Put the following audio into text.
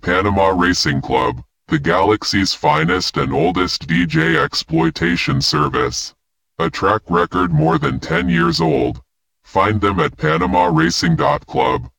Panama Racing Club, the galaxy's finest and oldest DJ exploitation service. A track record more than 10 years old. Find them at PanamaRacing.club.